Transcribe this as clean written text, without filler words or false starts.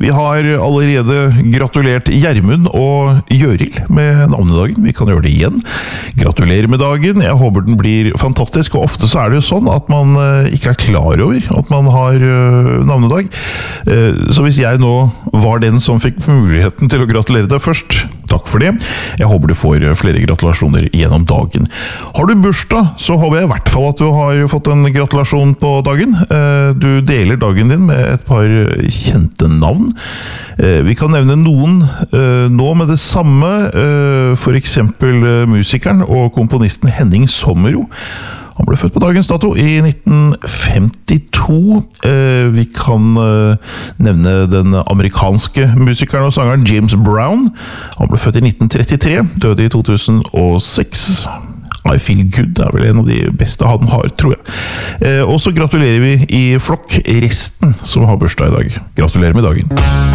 Vi har allerede gratulert Gjermund og Jøril med navnedagen. Vi kan gjøre det igjen. Gratulerer med dagen. Jeg håper den blir fantastisk, og ofte så er det jo sånn at man ikke er klar over at man har navnedag. Så hvis jeg nå var den som fikk muligheten til å gratulere deg først, takk for det. Jeg håper du får flere gratulasjoner gjennom dagen. Har du bursdag, så håper jeg i hvert fall at du har fått en gratulasjon på dagen. Du deler dagen din med et par kjente navn. Vi kan nevne noen nå med det samme, for eksempel musikeren og komponisten Henning Sommero. Han ble født på dagens dato i 1952. Vi kan nevne den amerikanske musikeren og sangeren James Brown. Han ble født i 1933, døde i 2006. I Feel Good er vel en av de beste han har, tror jeg. Og så gratulerer vi i flokk resten som har bursdag i dag. Gratulerer med dagen.